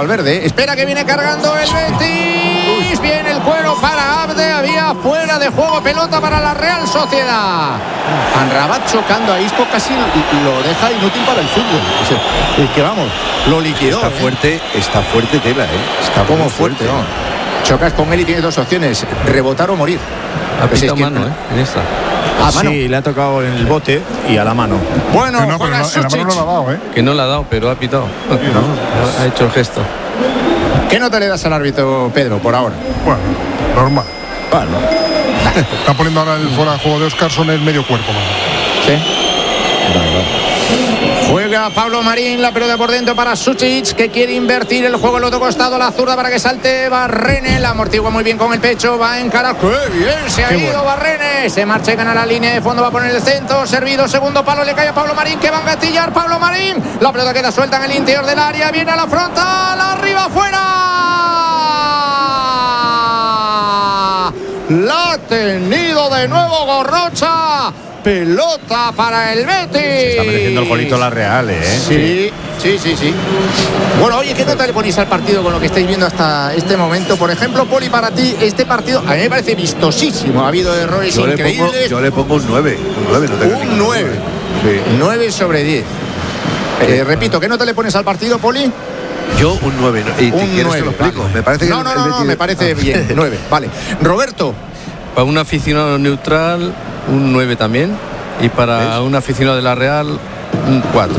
Valverde. Espera que viene cargando el Betis. Viene el cuero para Abde. Había fuera de juego, pelota para la Real Sociedad. Amrabat chocando a Isco, casi lo deja inútil para el fútbol. Es que vamos, lo liquidó. Está fuerte Tela, Está como fuerte, ¿no? Chocas con él y tienes dos opciones: rebotar o morir. Ha pitado mano, en esta. Sí, le ha tocado en el bote y a la mano. Bueno, no, pero en la mano no la ha dado, Que no la ha dado, pero ha pitado. Ha hecho el gesto. ¿Qué nota le das al árbitro, Pedro, por ahora? Bueno, normal. Bueno. Está poniendo ahora el fuera de juego de Óscarson el medio cuerpo. Sí. Juega Pablo Marín, la pelota por dentro para Sučić, que quiere invertir el juego al otro costado, la zurda para que salte Barrene, la amortigua muy bien con el pecho, va a encarar. ¡Qué bien se ha ido Barrene! Se marcha y gana la línea de fondo, va a poner el centro, servido, segundo palo, le cae a Pablo Marín, que va a engatillar Pablo Marín. La pelota queda suelta en el interior del área, viene a la frontal, arriba, afuera. La ha tenido de nuevo Gorrocha. Pelota para el Betis. Se está mereciendo el golito la Real, Sí. Bueno, oye, ¿qué nota le ponéis al partido con lo que estáis viendo hasta este momento? Por ejemplo, Poli, para ti, este partido a mí me parece vistosísimo. Ha habido errores increíbles. Yo le pongo un 9. Un 9. Sí. 9 sobre 10. Repito, ¿qué nota le pones al partido, Poli? Yo un 9. ¿Y un 9, te lo explico? Vale. Me parece que no, me parece bien. 9, vale. Roberto. Para un aficionado neutral, un 9 también. Y para un aficionado de la Real, un 4.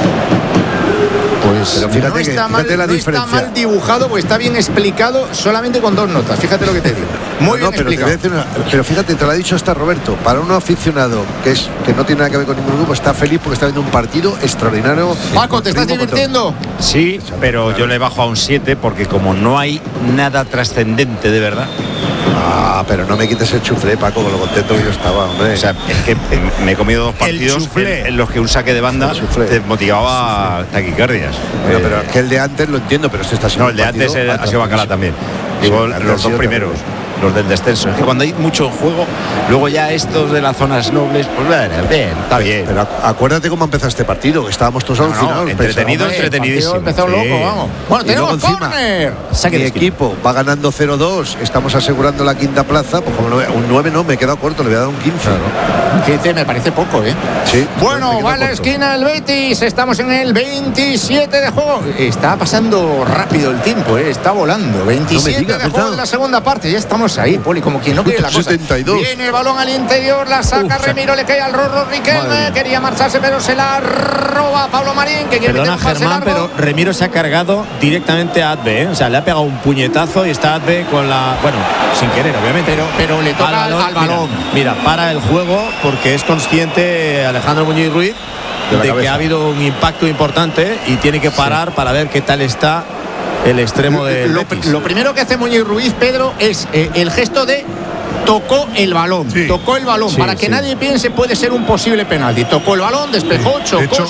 Pues pero fíjate, está mal dibujado, pues está bien explicado solamente con 2 notas. Fíjate lo que te digo. Muy bien explicado. Pero fíjate, te lo ha dicho hasta Roberto. Para un aficionado que no tiene nada que ver con ningún grupo, está feliz porque está viendo un partido extraordinario. Paco, ¿te estás divirtiendo? Sí, pero yo le bajo a un 7 porque como no hay nada trascendente de verdad. Pero no me quites el chuflé, Paco, con lo contento que yo estaba, hombre. O sea, es que me he comido 2 partidos en los que un saque de banda te motivaba taquicardias. Pero es que el de antes lo entiendo, pero este está siendo. No, el de antes ha sido bacala también. Digo, los 2 primeros. Los del descenso. Es que cuando hay mucho juego, luego ya estos de las zonas nobles, pues bien, está bien. Pero acuérdate cómo empezó este partido, que estábamos todos alucinados. Entretenidísimo. Empezó loco, vamos. Bueno, tenemos córner. Mi equipo va ganando 0-2, estamos asegurando la 5ª plaza, pues como un 9 no, me he quedado corto, le voy a dar un 15. Claro. 15 me parece poco, Sí. Bueno, va a la esquina el Betis, estamos en el 27 de juego. Está pasando rápido el tiempo, está volando. 27 de juego de la segunda parte, ya estamos ahí, Poli, como quien no quiere la cosa. 72. Viene el balón al interior, la saca Remiro, le cae al Rorro Riquelme, quería marcharse pero se la roba Pablo Marín, que quiere meter un pase Germán, largo. pero Remiro se ha cargado directamente a Adve, O sea, le ha pegado un puñetazo y está Adve con la... Bueno, sin querer, obviamente. Pero le toca al balón. Mira, para el juego porque es consciente Alejandro Muñiz Ruiz de que ha habido un impacto importante y tiene que parar para ver qué tal está el extremo de lo primero que hace Muñiz Ruiz, Pedro, es el gesto de tocó el balón, para que nadie piense puede ser un posible penalti. Tocó el balón, despejó, chocó.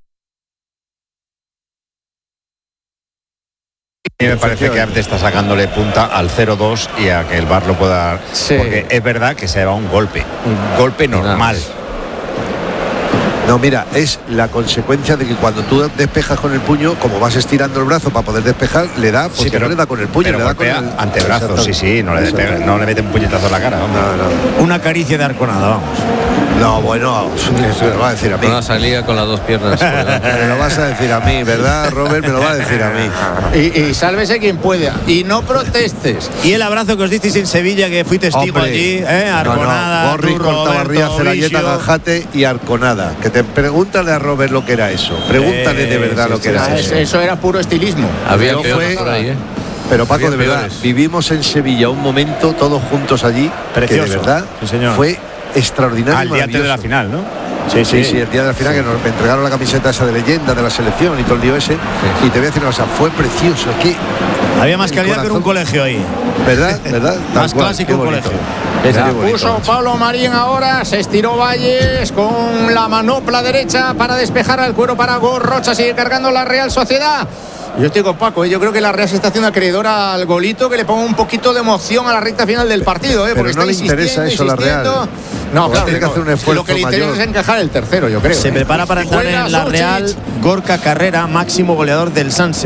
A mí me parece que Arte está sacándole punta al 0-2 y a que el VAR lo pueda dar. Porque es verdad que se va un golpe normal. No, mira, es la consecuencia de que cuando tú despejas con el puño, como vas estirando el brazo para poder despejar, le da, porque no le da con el puño, le da con el antebrazo. No le mete un puñetazo en la cara. No. Una caricia de Arconada, vamos. No, bueno, eso me lo va a decir a mí. Una salida con las 2 piernas. Me lo vas a decir a mí, ¿verdad, Robert? Me lo va a decir a mí. Y sálvese quien pueda. Y no protestes. Y el abrazo que os disteis en Sevilla, que fui testigo allí, Arconada, Borri, Cortabarría, Celayeta, Ganjate y Arconada. Que te pregúntale a Robert lo que era eso. Pregúntale de verdad lo que era eso. Eso era puro estilismo. Había peores por ahí, Pero Paco, de verdad, vivimos en Sevilla un momento todos juntos allí, precioso, que de verdad fue extraordinario. Al día antes de la final, ¿no? Sí, el día de la final, que nos entregaron la camiseta esa de leyenda de la selección y todo el lío ese. Y te voy a decir una cosa, fue precioso. Aquí había más calidad que en un colegio ahí. ¿Verdad? Más clásico un colegio. Puso Pablo Marín ahora, se estiró Valles con la manopla derecha para despejar al cuero para Gorrocha, sigue cargando la Real Sociedad. Yo estoy con Paco, yo creo que la Real se está haciendo acreedora al golito, que le ponga un poquito de emoción a la recta final del partido, pero porque no le interesa eso a la Real. No, claro, tiene que hacer un esfuerzo lo que le interesa es encajar el tercero, yo creo. Se prepara para entrar en la Real Gorka Carrera, máximo goleador del Sanse.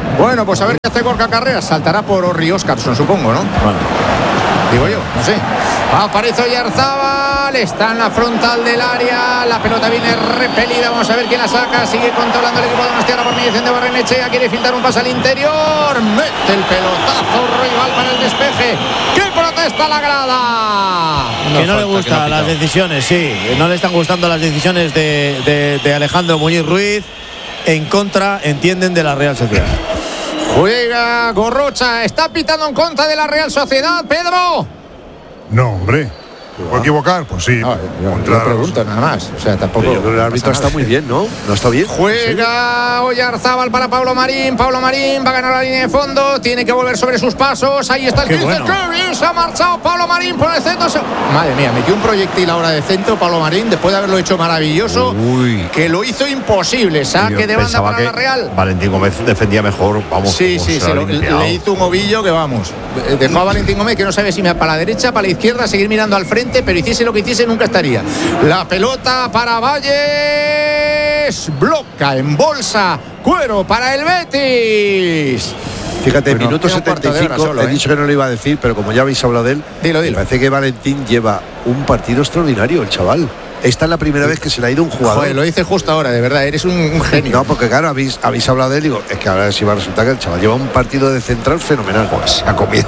Bueno, pues a ver qué hace Gorka Carreras. Saltará por Orri Óscarsson, supongo, ¿no? Bueno. Digo yo, no sé. Aparece Oyarzabal, está en la frontal del área, la pelota viene repelida, vamos a ver quién la saca, sigue controlando el equipo de Donostiarra por mediación de Barrenechea, quiere filtrar un pase al interior, mete el pelotazo rival para el despeje. ¡Qué protesta la grada! Que no le gustan las decisiones, sí, no le están gustando las decisiones de Alejandro Muñiz Ruiz, en contra, entienden, de la Real Sociedad. Juega Gorrocha, está pitando en contra de la Real Sociedad, Pedro. No, hombre. ¿Se puede equivocar? Pues sí. No, yo pregunto nada más. O sea, tampoco. Yo creo que el árbitro está muy bien, ¿no? No está bien. Juega Oyarzabal para Pablo Marín. Pablo Marín va a ganar la línea de fondo. Tiene que volver sobre sus pasos. Ahí está el 15. Bueno. ¡Qué bien se ha marchado Pablo Marín por el centro! Madre mía, metió un proyectil ahora de centro Pablo Marín después de haberlo hecho maravilloso. Uy. Que lo hizo imposible. Saque de banda para la Real. Valentín Gómez defendía mejor, vamos. Sí, le hizo un ovillo que vamos. Dejó a Valentín Gómez que no sabe si me para la derecha, para la izquierda, seguir mirando al frente, pero hiciese lo que hiciese nunca estaría. La pelota para Valles, bloca en bolsa, Cuero para el Betis. Fíjate, Bueno, minuto queda un cuarto de hora 75, solo, he dicho que no lo iba a decir, pero como ya habéis hablado de él, Dilo. me parece que Valentín lleva un partido extraordinario, el chaval. Esta es la primera vez que se le ha ido un jugador. Joder, lo dice justo ahora, de verdad, eres un genio. No, porque claro, habéis hablado de él, digo, es que ahora sí va a resultar que el chaval lleva un partido de central fenomenal. Pues ha comido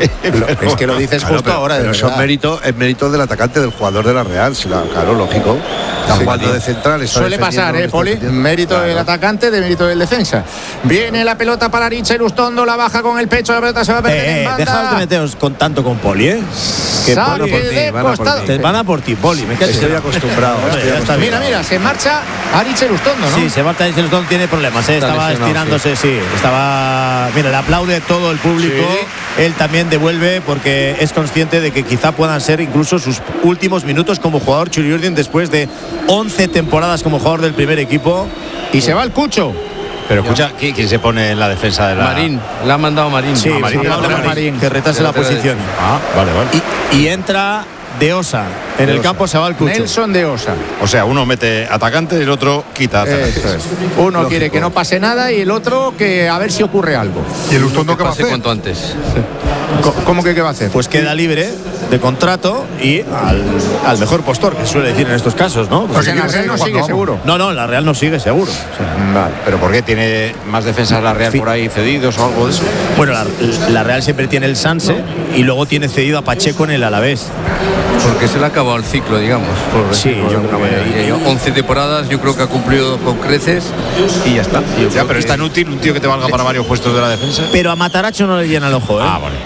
Es que lo dices Claro, justo ahora, de pero eso verdad. es mérito del atacante, del jugador de la Real, claro, lógico. Está jugando de central. Suele pasar, Poli. Mérito del atacante, de mérito del defensa. Viene la pelota para Richard Ustondo, la baja con el pecho, la pelota se va a perder en banda. Deja de meteros con tanto con Poli, ¿eh? Que Saque Poli, de costado. van a por ti, Poli. Me Estoy acostumbrado. Mira, se marcha Richard Ustondo, ¿no? Sí, se marcha Richard Ustondo, tiene problemas, ¿eh? Estaba lesionado, estirándose, sí. Estaba. Mira, le aplaude todo el público. Sí. Él también devuelve porque es consciente de que quizá puedan ser incluso sus últimos minutos como jugador Churi Urdin después de 11 temporadas como jugador del primer equipo. Y se va el Cucho. Pero escucha, ¿quién se pone en la defensa de la Marín, la ha mandado Marín. Sí, Marín, sí, Marín. que retase la posición. Ah, vale. Y entra De Osa. En el campo se va el Cucho. Nelson de Osa. O sea, uno mete atacante y el otro quita atacante. Eso es. Uno quiere que no pase nada y el otro que a ver si ocurre algo. ¿Y el Ustondo qué va a Pase hacer? cuanto antes. ¿Cómo que qué va a hacer? Pues queda libre de contrato y al mejor postor, que suele decir en estos casos, ¿no? Pues en la Real no sigue, seguro. No, la Real no sigue, seguro. O sea, Vale. ¿Pero por qué? ¿Tiene más defensas la Real por ahí cedidos o algo de eso? bueno, la Real siempre tiene el Sanse y luego tiene cedido a Pacheco en el Alavés. Porque se le ha acabado el ciclo, digamos. Por Sí, decirlo de yo alguna creo que- manera. Y 11 temporadas, yo creo que ha cumplido con creces y ya está. Yo Ya, creo pero es que- tan útil un tío que te valga para varios puestos de la defensa. Pero a Mataracho no le llena el ojo, ¿eh? Ah, vale.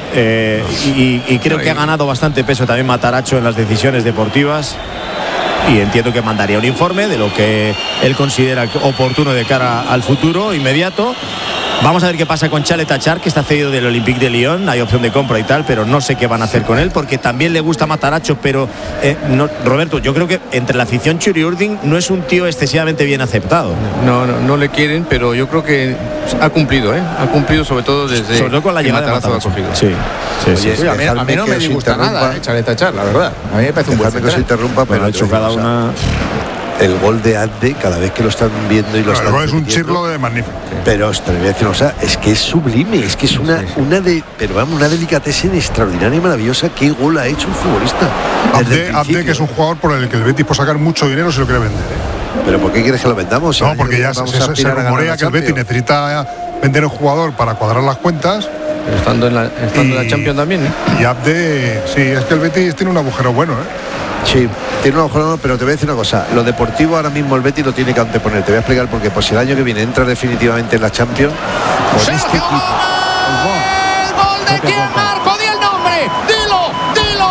Y creo que ha ganado bastante peso también Mataracho en las decisiones deportivas. Y entiendo que mandaría un informe de lo que él considera oportuno de cara al futuro inmediato. Vamos a ver qué pasa con Chalet Achar, que está cedido del Olympique de Lyon. Hay opción de compra y tal, pero no sé qué van a hacer con él, porque también le gusta Mataracho. Pero, no, Roberto, yo creo que entre la afición Churi Urdin no es un tío excesivamente bien aceptado. No le quieren, pero yo creo que ha cumplido, ¿eh? Ha cumplido sobre todo desde Sobre todo con la que llegada de Matarazzo Mataracho. ha cogido. Oye, Sí, a mí dejadme no que me os disgusta interrumpa. nada, Chalet Achar, la verdad. A mí me parece un buen Dejadme que os central. interrumpa, pero Pero ha hecho cada una. El gol de Ande, cada vez que lo están viendo y lo No, están el gol es un repitiendo, chirlo de magnífico. Pero os te voy a decir una cosa, es que es sublime, es que es una una delicatessen extraordinaria y maravillosa. Qué gol ha hecho un futbolista. Desde el Abde, principio. que es un jugador por el que el Betis puede sacar mucho dinero si lo quiere vender. Pero ¿por qué quieres que lo vendamos? No, porque ya se Vamos a aspirar a ganar rumorea la que el Betis Champions. necesita vender un jugador para cuadrar las cuentas. Pero estando en la Champions también, ¿eh? Y Abde, sí, es que el Betis tiene un agujero bueno, ¿eh? Sí, tiene un ojo, pero te voy a decir una cosa. Lo deportivo ahora mismo el Betis lo tiene que anteponer. Te voy a explicar por qué. Pues si el año que viene entra definitivamente en la Champions, con este Sergio equipo. Gómez. ¿Gol de quién, Marco? Di el nombre. Dilo.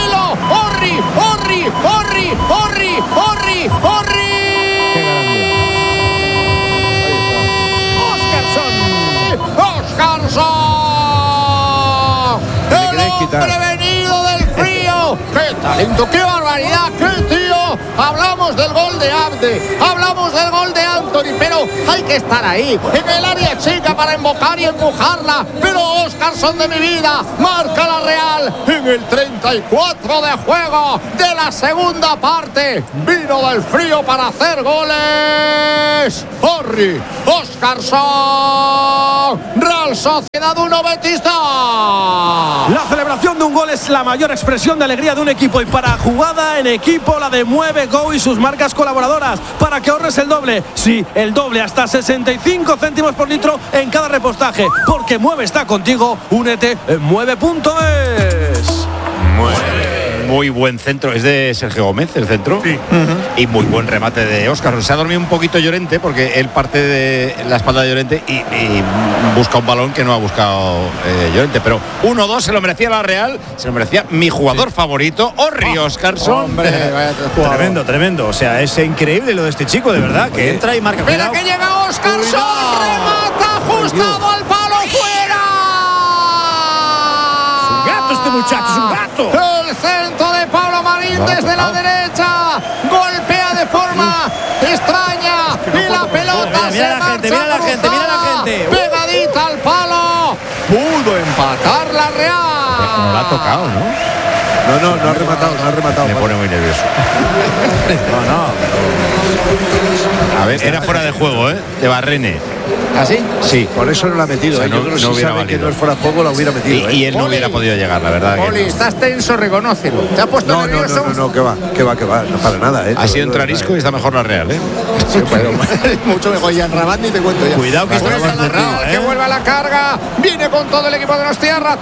Orri. Óscarsson. ¿Qué le queréis El quitar? hombre venido del frío. ¡Qué talento! ¡Qué barbaridad! ¡Qué tío! no. Hablamos del gol de Abde, hablamos del gol de Anthony, pero hay que estar ahí, en el área chica para invocar y empujarla. Pero Óscarson de mi vida marca la Real en el 34 de juego de la segunda parte. Vino del frío para hacer goles. Orri, Óscarson, Real Sociedad 1, Betis 2. La celebración de un gol es la mayor expresión de alegría de un equipo, y para jugada en equipo la de Mueve Go y sus marcas colaboradoras, para que ahorres el doble. Sí, el doble, hasta 65 céntimos por litro en cada repostaje, porque Mueve está contigo. Únete en mueve.es. Muy buen centro, es de Sergio Gómez el centro, sí. Y muy buen remate de Óscar. Se ha dormido un poquito Llorente porque él parte de la espalda de Llorente y busca un balón que no ha buscado Llorente, pero 1-2 se lo merecía la Real, se lo merecía mi jugador favorito, Orri Óscarson. Tremendo, o sea, es increíble lo de este chico, de verdad, que entra y marca. Mira que llega Óscarson, remata ajustado al palo, fuera. Es un gato este muchacho, es un gato. El centro de Pablo Marín desde la derecha, golpea de forma extraña y la pelota se marcha. Mira la gente. Pegadita al palo, pudo empatar la Real. No la ha tocado, ¿no? No ha rematado. Me pone muy nervioso. A ver, era fuera de juego, de Barrene. ¿Así? Sí. Por eso no la ha metido. O sea, yo creo que no si hubiera sabe valido. que no es fuera de juego, la hubiera metido. Y él no hubiera podido llegar, la verdad. Poli, estás tenso, reconócelo. ¿Te ha puesto nervioso? No, que va, no para nada. Ha sido entrar Isco y está mejor la Real, Sí, pero mucho mejor ya en Rabat, ni te cuento ya. Cuidado que que vuelva la carga, viene con todo el equipo de los tierras.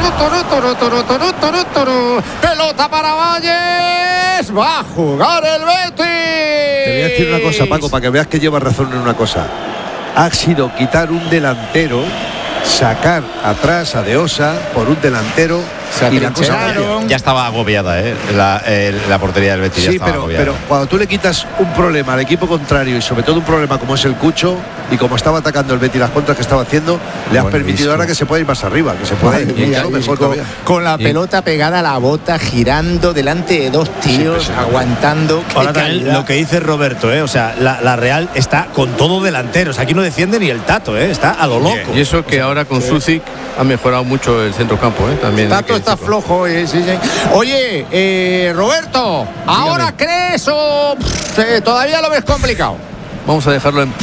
Pelota para Valles, va a jugar el Betis. Te voy a decir una cosa, Paco, para que veas que lleva razón en una cosa. Ha sido quitar un delantero, sacar atrás a De Osa por un delantero y la cosa ya estaba agobiada, la portería del Betis. Sí, ya estaba pero cuando tú le quitas un problema al equipo contrario y sobre todo un problema como es el Cucho y como estaba atacando el Betis, las contras que estaba haciendo, le has permitido ahora que se pueda ir más arriba, que se pueda ir mejor todavía. Con la pelota pegada a la bota, girando delante de dos tíos, aguantando. Ahora también lo que dice Roberto, o sea, la Real está con todo delanteros, aquí no defiende ni el Tato, está a lo loco. Y eso que ahora con Sucic ha mejorado mucho el centrocampo, también. Tato está flojo, sí. Oye, Roberto, ¿ahora crees o todavía lo ves complicado? Vamos a dejarlo en...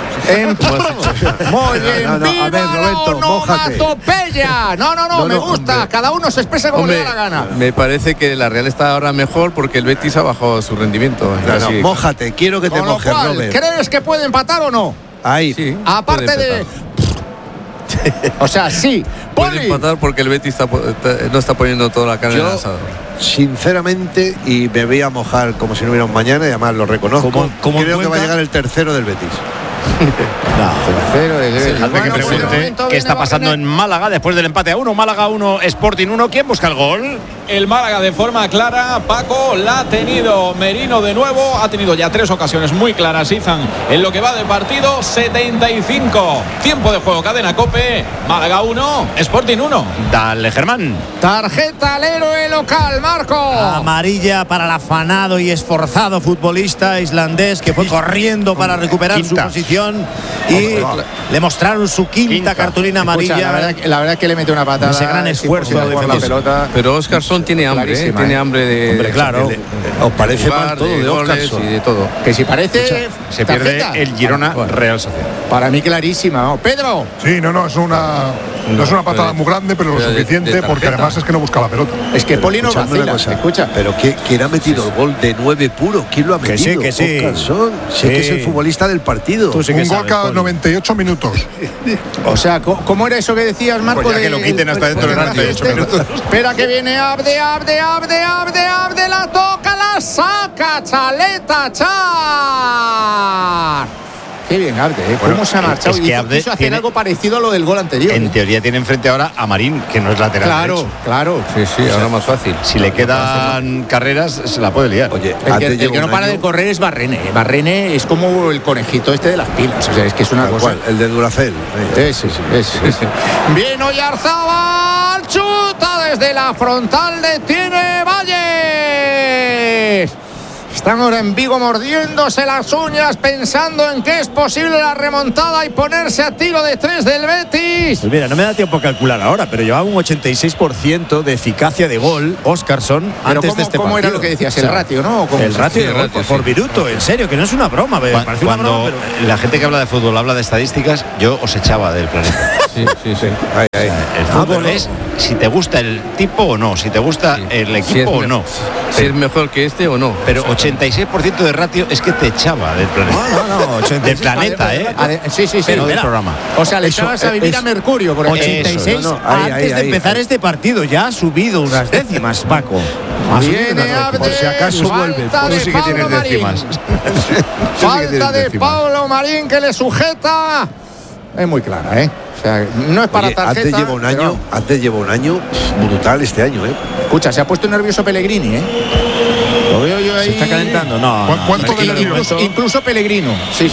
Muy bien, a ver, Roberto, mójate. No, me gusta. Hombre. Cada uno se expresa como le da la gana. Me parece que la Real está ahora mejor porque el Betis ha bajado su rendimiento. Mójate, quiero que te Con lo mojes, cual, Robert. ¿crees que puede empatar o no? Ahí. Sí, Aparte de... O sea, sí. puede empatar porque el Betis no está poniendo toda la carne en el asador. Sinceramente, y me voy a mojar como si no hubiera un mañana, y además lo reconozco, creo que va a llegar el tercero del Betis. Dejadme que pregunte qué está pasando en Málaga después del empate a 1. Málaga 1, Sporting 1. ¿Quién busca el gol? El Málaga de forma clara, Paco, la ha tenido Merino de nuevo, ha tenido ya 3 ocasiones muy claras, Izan, en lo que va de partido. 75, tiempo de juego, cadena COPE, Málaga 1, Sporting 1. Dale, Germán. Tarjeta al héroe local, Marco. Amarilla para el afanado y esforzado futbolista islandés que fue corriendo para recuperar su posición y le mostraron su quinta cartulina amarilla. Escucha, la verdad es que le mete una patada. Ese gran esfuerzo de la pelota. Pero Óscarson tiene hambre, tiene hambre de... Hombre, claro. ¿Os parece mal todo de Óscarson? Y de todo. Que si parece... Se pierde el Girona Real Sociedad. Para mí clarísima, ¿no? Pedro. Sí, no es una patada muy grande, pero lo suficiente, porque además es que no busca la pelota. Es que Poli no vacila, escucha. Pero ¿quién ha metido el gol de 9 puro? ¿Quién lo ha metido? Que sí. Óscarson. Sí, que es el futbolista del partido. Un gol cada 98 minutos. O sea, ¿cómo era eso que decías, Marco? Pues ya que lo quiten hasta dentro de 98 minutos. Espera que viene Abde, la toca, la saca, Chaleta, Char. Qué bien, Abde, ¿cómo se ha marchado? Es que Abde quiso hacer algo parecido a lo del gol anterior. En teoría tiene enfrente ahora a Marín, que no es lateral derecho. Claro. Sí, ahora más fácil. Si le quedan carreras, se la puede liar. Oye, El que no para de correr es Barrene. Barrene es como el conejito de las pilas. O sea, es que es una cosa. El de Duracell. Sí. Bien, Oyarzábal, chuta desde la frontal, detiene Valles. Están ahora en Vigo mordiéndose las uñas, pensando en que es posible la remontada y ponerse a tiro de 3 del Betis. Pues mira, no me da tiempo a calcular ahora, pero llevaba un 86% de eficacia de gol Óscarson antes de este partido. ¿Cómo era lo que decías? ¿El ratio, no? El ratio de gol por minuto, en serio, que no es una broma. Cuando la gente que habla de fútbol habla de estadísticas, yo os echaba del planeta. Sí. El fútbol es si te gusta el tipo o no, si te gusta el equipo o no. Si es mejor que este o no. Pero 86% de ratio es que te echaba del planeta. No, del planeta, Sí. Pero del programa. O sea, le echabas a vivir a Mercurio, por ejemplo. 86 antes de empezar este partido. Ya ha subido unas décimas, Paco. Viene Abde, por si acaso vuelve. Falta de sí que tienes Pablo décimas. Falta de Pablo Marín que le sujeta. Es muy clara, ¿eh? O sea, no es para tarjeta. Antes lleva un año brutal este año, ¿eh? Escucha, se ha puesto nervioso Pellegrini, ¿eh? Lo veo yo ahí. ¿Se está calentando? ¿Cuánto de nervioso? Incluso Pellegrino. Sí.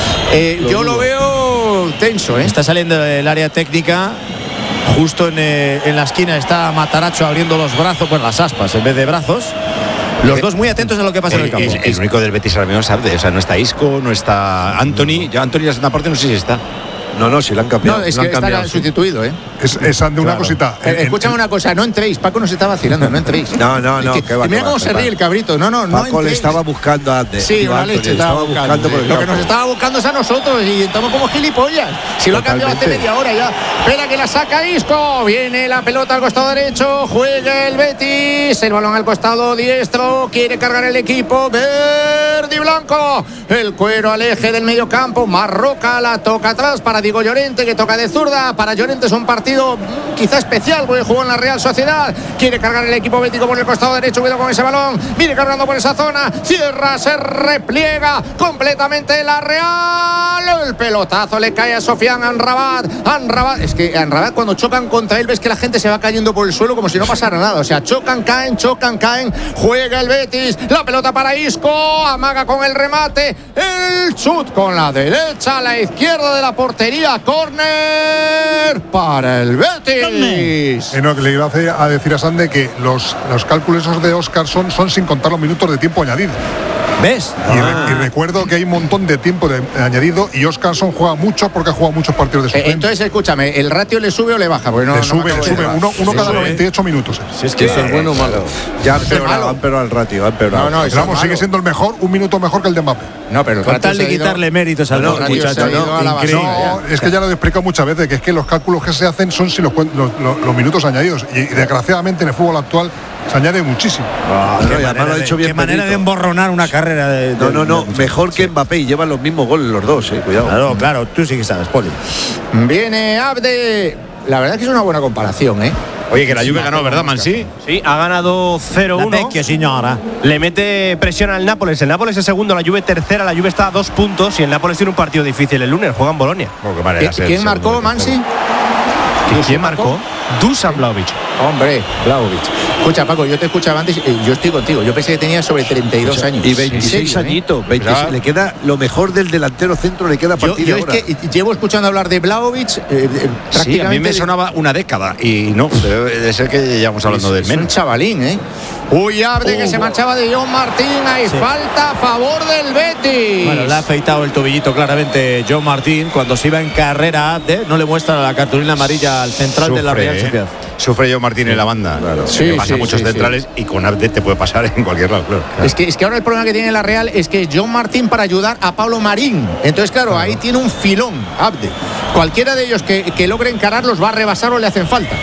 Yo lo veo tenso, ¿eh? Está saliendo del área técnica. Justo en la esquina está Matarazzo abriendo los brazos, pues las aspas en vez de brazos. Los dos muy atentos a lo que pasa en el campo. El único del Betis ahora mismo es Abde. O sea, no está Isco, no está Anthony. Ya Anthony la segunda parte no sé si está. No, si la han cambiado. No, es que está sustituido, ¿eh? Es de una cosita. Escúchame una cosa, no entréis. Paco nos está vacilando, no entréis. No. Mira cómo se ríe el cabrito. No Paco le estaba buscando a Sí, una leche estaba buscando. Lo que nos estaba buscando es a nosotros y estamos como gilipollas. Si lo ha cambiado hace media hora ya. Espera que la saca Isco. Viene la pelota al costado derecho. Juega el Betis. El balón al costado diestro. Quiere cargar el equipo verde y blanco. El cuero al eje del medio campo. Marroca la toca atrás para Diego Llorente, que toca de zurda. Para Llorente es un partido quizá especial porque jugó en la Real Sociedad. Quiere cargar el equipo bético por el costado derecho. Cuidado con ese balón. Viene cargando por esa zona. Cierra, se repliega completamente la Real. El pelotazo le cae a Sofian Amrabat. Es que Amrabat, cuando chocan contra él, ves que la gente se va cayendo por el suelo como si no pasara nada. O sea, chocan, caen. Juega el Betis. La pelota para Isco. Amaga con el remate. El chut con la derecha, a la izquierda de la portería. Córner para el Betis. No, que le iba a decir a Sande que los cálculos esos de Óscarson son sin contar los minutos de tiempo añadido. ¿Ves? Y recuerdo que hay un montón de tiempo de añadido y Óscarson juega mucho porque ha jugado muchos partidos de suplente. Entonces, escúchame, ¿el ratio le sube o le baja? Porque le sube. Uno cada 98 minutos. Si es que eso es bueno o malo. Ya han empeorado el ratio. No, vamos, sigue siendo el mejor, un minuto mejor que el de Mbappé. No, pero con tal de quitarle méritos al muchacho. Es que ya lo he explicado muchas veces, que es que los cálculos que se hacen son sin los minutos añadidos. Y desgraciadamente en el fútbol actual se añade muchísimo. Qué manera de emborronar una carrera. No, mejor que Mbappé y llevan los mismos goles los dos, cuidado. Claro, tú sí que sabes, Poli. Viene Abde. La verdad es que es una buena comparación, ¿eh? Oye, que la Juve ganó, ¿verdad, Mansi? Sí, ha ganado 0-1. Señora. Le mete presión al Nápoles. El Nápoles es segundo, la Juve tercera. La Juve está a 2 puntos y el Nápoles tiene un partido difícil el lunes. Juega en Bolonia. ¿Quién marcó, Mansi? ¿Quién marcó? Dusan Vlahovic. Hombre, Vlahovic. Escucha, Paco, yo te escuchaba antes, yo estoy contigo. Yo pensé que tenía sobre 32 años. Y 26 añitos. 26, le queda lo mejor del delantero centro, le queda partido ahora. Es que llevo escuchando hablar de Vlahovic. Sí, a mí me sonaba una década y no, debe ser que llevamos hablando del menos. Un chavalín, ¿eh? Uy, Abde que se marchaba de John Martín. Hay falta a favor del Betis. Bueno, le ha afeitado el tobillito claramente John Martín. Cuando se iba en carrera, Abde no le muestra la cartulina amarilla al central de la Real Sociedad. Sufre John Martín en la banda. Claro. Pasa muchos centrales y con Abde te puede pasar en cualquier lado. Claro. Es que ahora el problema que tiene la Real es que John Martín para ayudar a Pablo Marín. Entonces, claro, ahí tiene un filón Abde. Cualquiera de ellos que logre encararlos va a rebasar o le hacen falta.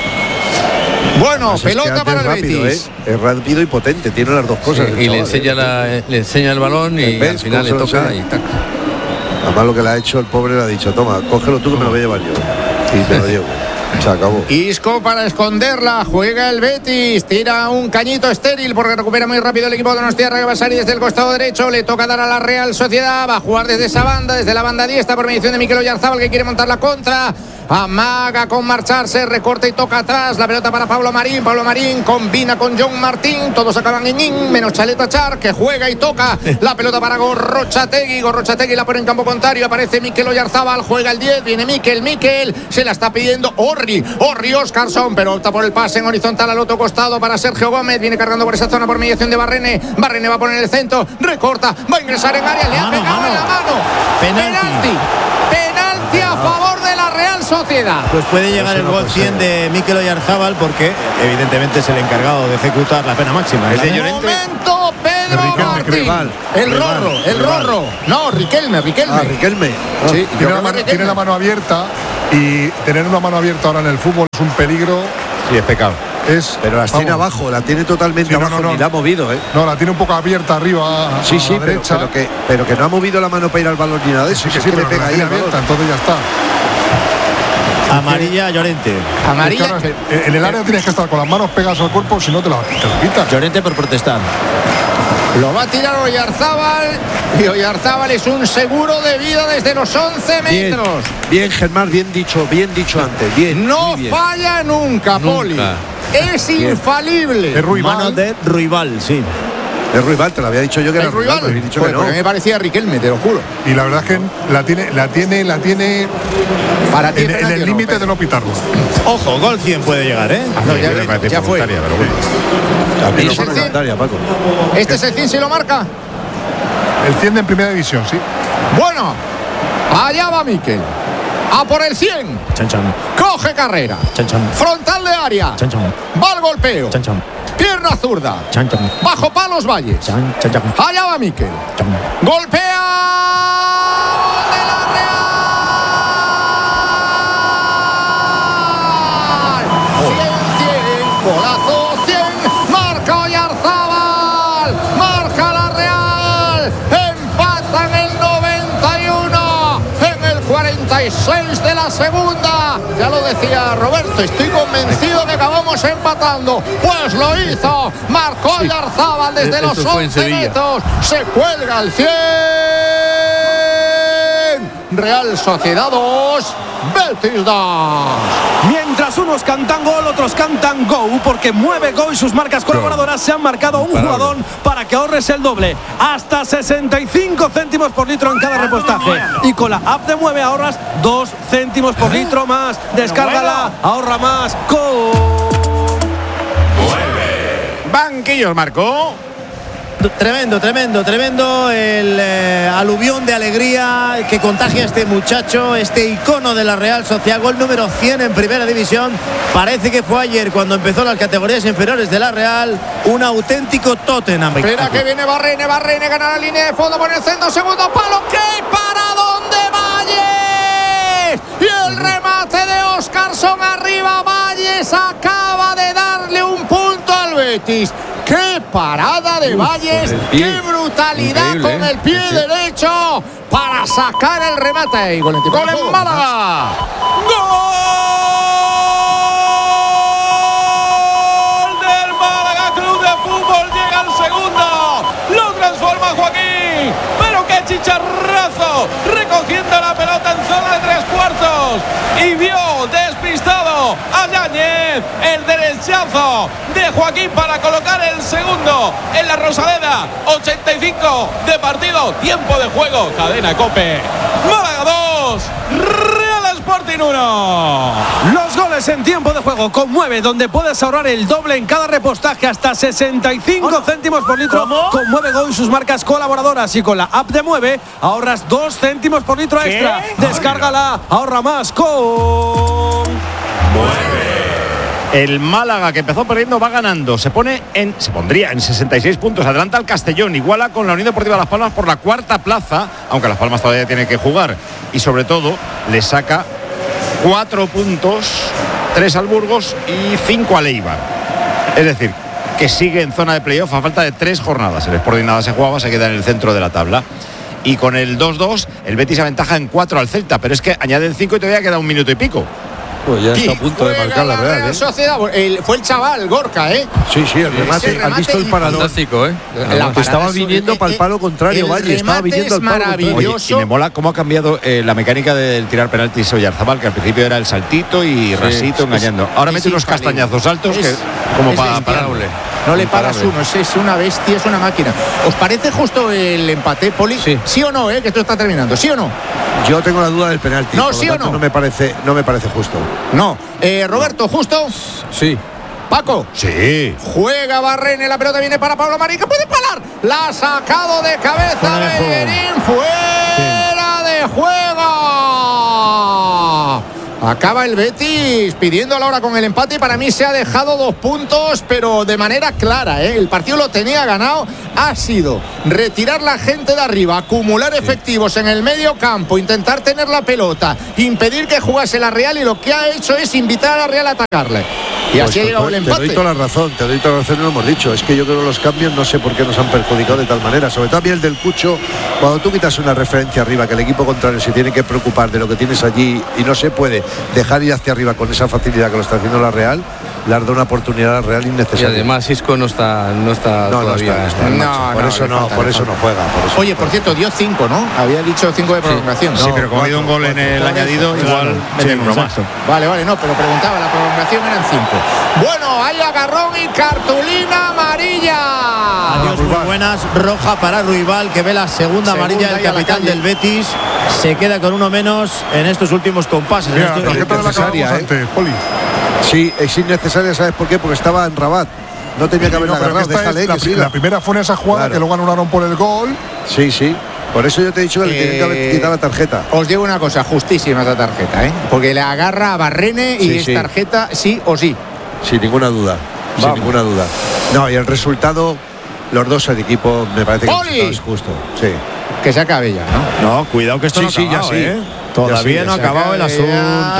Bueno, pelota para el Betis. Es rápido y potente, tiene las dos cosas. Y le enseña el balón y al final le toca y tac. Además lo que le ha hecho el pobre le ha dicho, toma, cógelo tú que me lo voy a llevar yo. Y te lo llevo. Se acabó. Isco para esconderla, juega el Betis, tira un cañito estéril porque recupera muy rápido el equipo de Donostiarra, que va a salir desde el costado derecho, le toca dar a la Real Sociedad, va a jugar desde esa banda, desde la banda diestra por mediación de Mikel Oyarzábal, que quiere montar la contra. amaga con marcharse, recorta y toca atrás. La pelota para Pablo Marín. Pablo Marín combina con John Martín. Todos acaban en in, menos Chaleta Char, que juega y toca. La pelota para Gorrochategui. Gorrochategui la pone en campo contrario. Aparece Mikel Oyarzábal. Juega el 10. Viene Mikel. Se la está pidiendo Orri Óscarson, pero opta por el pase en horizontal al otro costado para Sergio Gómez. Viene cargando por esa zona por mediación de Barrene. Barrene va a poner el centro. Recorta. Va a ingresar en área. Le ha pegado en la mano. Penalti a favor de la Real Sociedad. Pues puede llegar el gol 100 de Mikel Oyarzábal, porque evidentemente es el encargado de ejecutar la pena máxima. Es de Llorente. Momento, Pedro Martín. El Rorro. No, Riquelme. Riquelme. Sí, tiene la mano abierta, y tener una mano abierta ahora en el fútbol es un peligro. Sí, es pecado. Pero la tiene abajo, la tiene totalmente abajo, ni la ha movido, ¿eh? No, la tiene un poco abierta arriba. Sí, derecha. Pero que no ha movido la mano para ir al balón ni nada de eso. Sí, le pega ahí abierta, entonces ya está. Amarilla a Llorente. Amarilla. Es que en el área tienes que estar con las manos pegadas al cuerpo, si no te la quitas. Llorente por protestar. Lo va a tirar Oyarzábal, y Oyarzábal es un seguro de vida desde los 11 metros. Bien, Germán, bien dicho antes. Bien. No falla nunca, Poli. Es infalible. Es Ruibal. Mano de Ruibal, sí. Es Ruibal, te lo había dicho yo que era Ruibal. Pues que no. Me parecía Riquelme, te lo juro. Y la verdad es que la tiene para ti, en el límite de no pitarlo. Ojo, gol 100 puede llegar, ¿eh? Ya fue. Pero bueno. Paco. ¿Este es el 100 si lo marca? El 100 en primera división, sí. Bueno, allá va Mikel. A por el 100. Coge carrera. Frontal de área. Va al golpeo. Pierna zurda. Bajo palos Valles. Allá va Mikel. Golpea. De la Real. 100. Golazo 100. Marca Oyarzábal. Marca la Real. Empatan el 91. En el 46 de la segunda. Ya lo decía Roberto, estoy convencido de que vamos empatando. Pues lo hizo. Marcó Oyarzábal desde los 11 metros. Se cuelga el 100. Real Sociedad 2, Betis 2. Mientras unos cantan gol, otros cantan go, porque Mueve Go y sus marcas colaboradoras se han marcado un jugador para que ahorres el doble. Hasta 65 céntimos por litro en cada repostaje. Y con la app de Mueve ahorras 2 céntimos por litro más. Descárgala, ahorra más. Go. Banquillos, Marco. Tremendo el aluvión de alegría que contagia a este muchacho, este icono de la Real Sociedad. Gol número 100 en primera división. Parece que fue ayer cuando empezó las categorías inferiores de la Real. Un auténtico Tottenham. Espera que viene Barrene, gana la línea de fondo por el centro, segundo palo. ¡Qué paradón de Valles! Y el remate de Óscarson arriba. Valles acaba de darle un punto al Betis. ¡Qué parada de Valles! ¡Qué brutalidad! Increíble, con el pie derecho para sacar el remate! Y gol en Málaga. ¡Gol del Málaga Club de Fútbol! Llega el segundo. Lo transforma Joaquín. ¡Pero qué chicharrazo! Recogiendo la pelota en zona de 3/4. Y vio despistado a Yáñez. El derechazo de Joaquín para colocar el segundo en la Rosaleda. 85 de partido, tiempo de juego. Cadena COPE. Málaga 2, Real Sporting 1. Los goles en tiempo de juego con Mueve, donde puedes ahorrar el doble en cada repostaje, hasta 65 céntimos por litro. Con Mueve Go y sus marcas colaboradoras, y con la app de Mueve ahorras 2 céntimos por litro extra. Descárgala, ahorra más con Mueve. El Málaga, que empezó perdiendo, va ganando. Se pondría en 66 puntos. Adelanta al Castellón. Iguala con la Unión Deportiva Las Palmas por la cuarta plaza, aunque Las Palmas todavía tiene que jugar. Y sobre todo, le saca 4 puntos, 3 al Burgos y 5 al Eibar. Es decir, que sigue en zona de playoff a falta de 3 jornadas. El Sporting nada se jugaba, se queda en el centro de la tabla. Y con el 2-2, el Betis aventaja en 4 al Celta. Pero es que añaden 5 y todavía queda un minuto y pico. Pues ya está a punto de marcar la Real, Sociedad. Fue el chaval, Gorka, ¿eh? Sí, el remate. ¿Has visto el parador? Fantástico, ¿eh? Que estaba viniendo para el palo contrario, Valle. Estaba viniendo al palo contrario. Oye, y me mola cómo ha cambiado la mecánica del tirar penaltis Oyarzabal, que al principio era el saltito y rasito engañando. Ahora mete unos castañazos altos que como para pararle. No le paras uno, es una bestia, es una máquina. ¿Os parece justo el empate, Poli? ¿Sí o no, que esto está terminando? ¿Sí o no? Yo tengo la duda del penalti. No, ¿sí o no? No me parece justo. No. Roberto, ¿justo? Sí. Paco. Sí. Juega Barrene, la pelota viene para Pablo Marín, que puede parar. La ha sacado de cabeza Bellerín. Fuera de juego. Acaba el Betis pidiendo la hora con el empate y para mí se ha dejado 2 puntos, pero de manera clara, ¿eh? El partido lo tenía ganado. Ha sido retirar la gente de arriba, acumular efectivos en el medio campo, intentar tener la pelota, impedir que jugase la Real, y lo que ha hecho es invitar a la Real a atacarle. Y así ha llegado el empate. Te doy toda la razón, y lo hemos dicho. Es que yo creo que los cambios no sé por qué nos han perjudicado de tal manera. Sobre todo a mí el del Cucho, cuando tú quitas una referencia arriba, que el equipo contrario se tiene que preocupar de lo que tienes allí y no se puede dejar ir hacia arriba con esa facilidad que lo está haciendo la Real, le ha dado una oportunidad a la Real innecesaria. Y además Isco no está todavía. Por eso no juega. Oye, por cierto, dio 5, ¿no? Había dicho 5 de prolongación. Sí, pero como ha habido un gol en el añadido, igual meten uno más. Vale, no, pero preguntaba, la prolongación eran 5. Bueno, hay agarrón y cartulina amarilla. Adiós, muy buenas. Roja para Ruibal, que ve la segunda amarilla del capitán del Betis. Se queda con uno menos en estos últimos compases. Mira, la tarjeta de la acabamos antes, Poli. Sí, es innecesaria, ¿sabes por qué? Porque estaba en Rabat. No tenía que haberla agarrado, déjale que siga. La primera fue en esa jugada, que luego anularon por el gol. Sí. Por eso yo te he dicho que le tienen que haber quitado la tarjeta. Os digo una cosa, justísima esa tarjeta, ¿eh? Porque le agarra a Barrene y es tarjeta sí o sí. Sin ninguna duda. No, y el resultado, los dos el equipo, me parece que es justo. Sí. Que se acabe ya, ¿no? No, cuidado que esto no ha acabado, Todavía no ha acabado el asunto.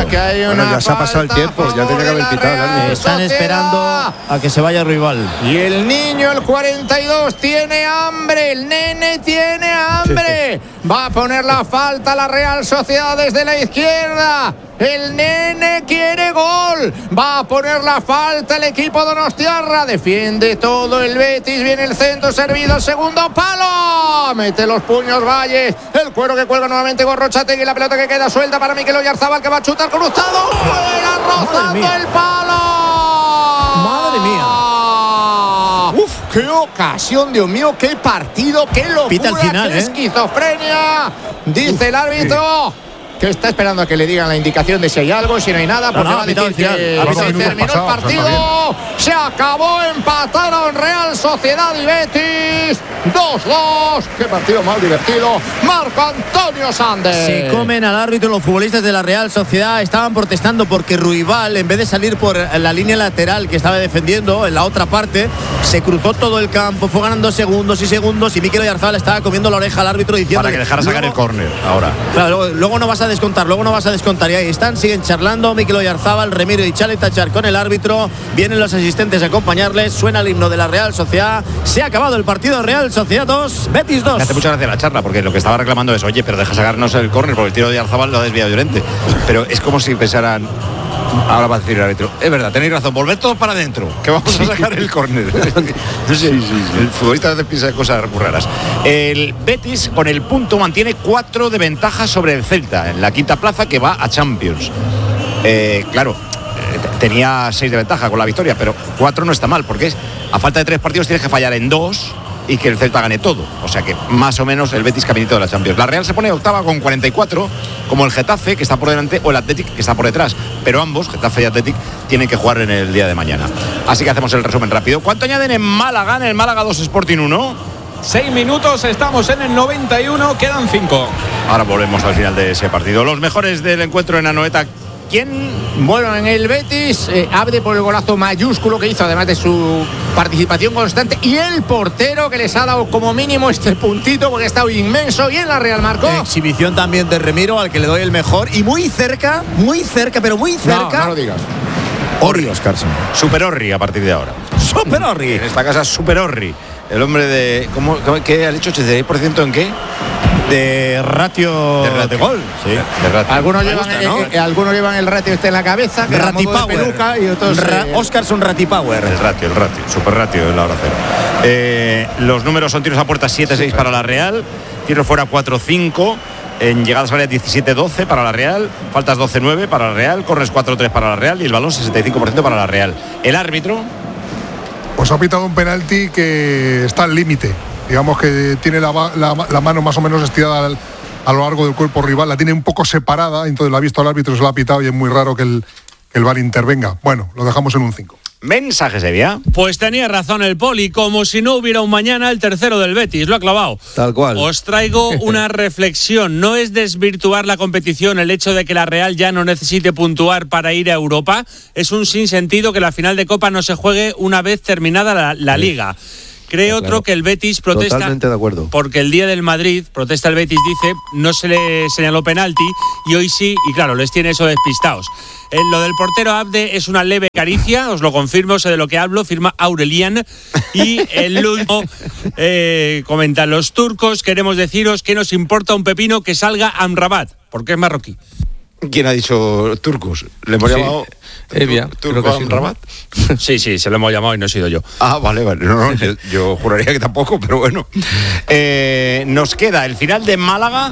Ya se ha pasado el tiempo, ya tenía que haber quitado. Están esperando a que se vaya Ruibal. Y el niño, el 42, tiene hambre. El nene tiene hambre. Va a poner la falta a la Real Sociedad desde la izquierda. El nene quiere gol. Va a poner la falta el equipo donostiarra. Defiende todo el Betis. Viene el centro servido al segundo palo. Mete los puños Valle. El cuero que cuelga nuevamente Gorrochategui. La pelota que queda suelta para Mikel Oyarzabal, que va a chutar cruzado. Fuera, rozando el palo. Madre mía. Uf, qué ocasión, Dios mío, qué partido, qué locura, pita al final, qué esquizofrenia. Dice el árbitro que está esperando a que le digan la indicación de si hay algo, si no hay nada, porque va a decir que terminó el partido. Se acabó, empataron Real Sociedad y Betis 2-2. Qué partido más divertido. Marco Antonio Sández. Se comen al árbitro los futbolistas de la Real Sociedad. Estaban protestando porque Ruibal, en vez de salir por la línea lateral que estaba defendiendo en la otra parte, se cruzó todo el campo, fue ganando segundos y Mikel Oyarzabal estaba comiendo la oreja al árbitro diciendo para que dejara sacar el córner ahora. Claro, luego no vas a descontar, y ahí están, siguen charlando Mikel Oyarzabal, Remiro y Chale Tachar con el árbitro, vienen los asistentes a acompañarles, suena el himno de la Real Sociedad. Se ha acabado el partido. Real Sociedad 2, Betis 2. Me hace mucha gracia la charla, porque lo que estaba reclamando es, oye, pero deja sacarnos el córner, porque el tiro de Oyarzabal lo ha desviado Llorente. Pero es como si pensaran, ahora va a decir el árbitro, es verdad, tenéis razón, volved todos para adentro, que vamos a sacar el córner. No sé, el futbolista piensa de cosas muy raras. El Betis con el punto mantiene 4 de ventaja sobre el Celta en la quinta plaza, que va a Champions. Claro, tenía 6 de ventaja con la victoria, pero 4 no está mal, porque a falta de 3 partidos tienes que fallar en 2 y que el Celta gane todo. O sea que más o menos el Betis caminito de la Champions. La Real se pone octava con 44, como el Getafe, que está por delante, o el Athletic, que está por detrás. Pero ambos, Getafe y Athletic, tienen que jugar en el día de mañana. Así que hacemos el resumen rápido. ¿Cuánto añaden en Málaga? En el Málaga 2, Sporting 1. 6 minutos, estamos en el 91, quedan 5. Ahora volvemos al final de ese partido. Los mejores del encuentro en Anoeta. ¿Quién? Bueno, en el Betis, Abde por el golazo mayúsculo que hizo, además de su participación constante, y el portero que les ha dado como mínimo este puntito porque ha estado inmenso. Y en la Real marcó. Exhibición también de Remiro, al que le doy el mejor, y muy cerca, pero muy cerca. No lo digas. Orri Oscarson. Super Orri a partir de ahora. Super Orri. En esta casa, Super Orri. El hombre de... ¿Qué has dicho? ¿86% en qué? de ratio de gol. Sí, de ratio. Algunos gusta, ¿no? algunos llevan el ratio en la cabeza, que Rati modo de peluca, y otros Oscarson Rati Power. El ratio, super ratio en la hora cero. Los números son tiros a puerta 7-6 para la Real, tiros fuera 4-5, en llegadas a área 17-12 para la Real, faltas 12-9 para la Real, corres 4-3 para la Real y el balón 65% para la Real. El árbitro pues ha pitado un penalti que está al límite. Digamos que tiene la mano más o menos estirada a lo largo del cuerpo rival, la tiene un poco separada, entonces la ha visto al árbitro, se la ha pitado y es muy raro que el VAR intervenga. Bueno, lo dejamos en un 5. Mensaje, Sevilla. Pues tenía razón el Poli, como si no hubiera un mañana, el tercero del Betis, lo ha clavado. Tal cual. Os traigo una reflexión. No es desvirtuar la competición el hecho de que la Real ya no necesite puntuar para ir a Europa. Es un sinsentido que la final de Copa no se juegue una vez terminada la Liga. Cree otro que el Betis protesta. Totalmente de acuerdo. Porque el día del Madrid, protesta el Betis, dice, no se le señaló penalti y hoy sí, y claro, les tiene eso despistados. Lo del portero Abde es una leve caricia, os lo confirmo, sé de lo que hablo, firma Aurelian. Y el último comenta, los turcos queremos deciros que nos importa un pepino que salga Amrabat, porque es marroquí. ¿Quién ha dicho turcos? ¿Le hemos llamado Evia, turco Amrabat? Sí, se lo hemos llamado y no he sido yo. Ah, vale. No, yo juraría que tampoco, pero bueno. Nos queda el final de Málaga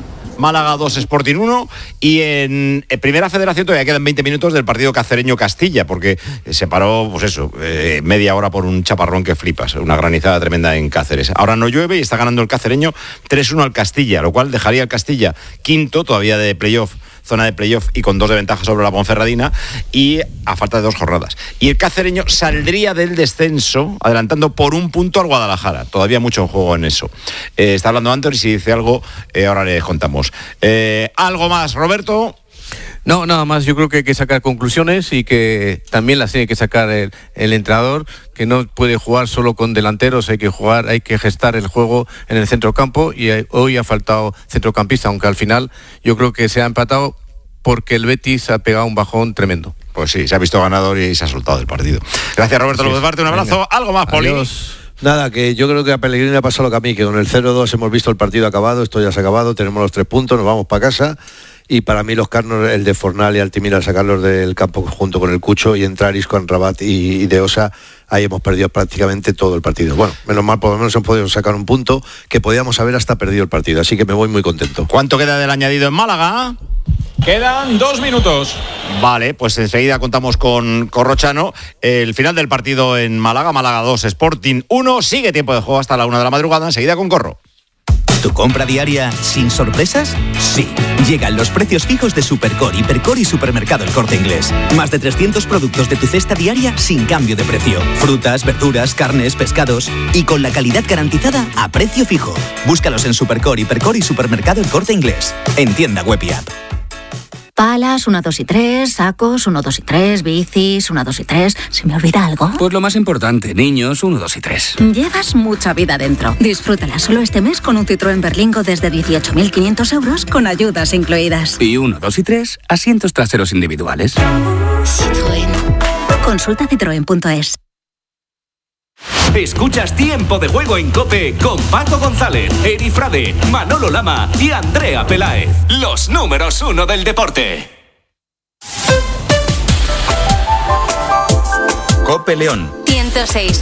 2, Sporting 1, y en Primera Federación todavía quedan 20 minutos del partido Cacereño-Castilla, porque se paró, pues eso, media hora por un chaparrón que flipas, una granizada tremenda en Cáceres. Ahora no llueve y está ganando el Cacereño 3-1 al Castilla, lo cual dejaría al Castilla quinto, todavía de playoff, zona de playoff y con 2 de ventaja sobre la Ponferradina y a falta de 2 jornadas. Y el Cacereño saldría del descenso adelantando por 1 punto al Guadalajara. Todavía mucho en juego en eso. Está hablando Anthony, si dice algo, ahora le contamos. ¿Algo más, Roberto? No, nada más. Yo creo que hay que sacar conclusiones y que también las tiene que sacar el entrenador, que no puede jugar solo con delanteros, hay que gestar el juego en el centrocampo, y hoy ha faltado centrocampista, aunque al final yo creo que se ha empatado porque el Betis ha pegado un bajón tremendo. Pues sí, se ha visto ganador y se ha soltado el partido. Gracias, Roberto López Barte, un abrazo. Venga. ¿Algo más, Poli? Adiós. Nada, que yo creo que a Pellegrini le ha pasado lo que a mí, que con el 0-2 hemos visto el partido acabado, esto ya se ha acabado, tenemos los 3 puntos, nos vamos para casa. Y para mí los carnos, el de Fornal y Altimira, al sacarlos del campo junto con el Cucho y entrar Isco, Rabat y De Osa, ahí hemos perdido prácticamente todo el partido. Bueno, menos mal, por lo menos hemos podido sacar un punto que podíamos haber hasta perdido el partido, así que me voy muy contento. ¿Cuánto queda del añadido en Málaga? Quedan 2 minutos. Vale, pues enseguida contamos con Corrochano. El final del partido en Málaga 2, Sporting 1, sigue tiempo de juego hasta la 1 de la madrugada, enseguida con Corro. ¿Tu compra diaria sin sorpresas? Sí. Llegan los precios fijos de Supercore, Hipercore y Supermercado El Corte Inglés. Más de 300 productos de tu cesta diaria sin cambio de precio. Frutas, verduras, carnes, pescados. Y con la calidad garantizada a precio fijo. Búscalos en Supercore, Hipercore y Supermercado El Corte Inglés. En tienda web y app. Palas, 1, 2 y 3, sacos, 1, 2 y 3, bicis, 1, 2 y 3. ¿Se me olvida algo? Pues lo más importante, niños, 1, 2 y 3. Llevas mucha vida dentro. Disfrútala solo este mes con un Citroën Berlingo desde 18.500 euros con ayudas incluidas. Y 1, 2 y 3, asientos traseros individuales. Citroën. Consulta citroen.es. Escuchas Tiempo de Juego en COPE con Paco González, Eri Frade, Manolo Lama y Andrea Peláez. Los números 1 del deporte. COPE León. 106.